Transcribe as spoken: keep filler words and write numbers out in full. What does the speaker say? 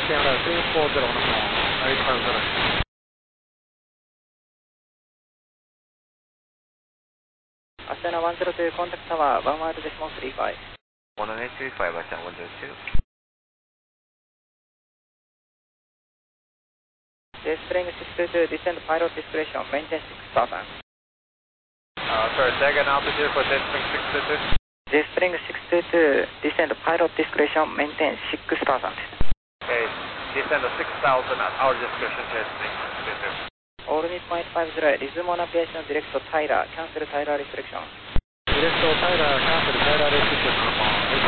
Canada two four zero on the phone, eight five zero. Astana one zero two, contact tower, one one decimal three five. one one eight three five, Astana one zero two. J-Spring six two two, descend pilot discretion, maintain six thousand. Uh, sorry, say again altitude for J-Spring six two two. J-Spring six two two, descend pilot discretion, maintain six thousand. Okay, descend to six thousand at our discretion, J-Spring six two two. All Nippon eight five zero, resume on aviation direct to Tyler, cancel Tyler restriction. Direct to Tyler, cancel Tyler restriction on the phone.